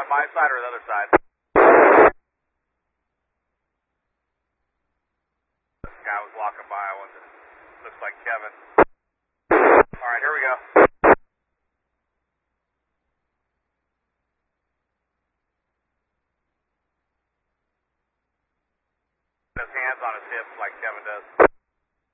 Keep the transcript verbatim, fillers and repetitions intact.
my side or the other side? This guy was walking by. I wonder. Looks like Kevin. All right, here we go. His hands on his hips like Kevin does.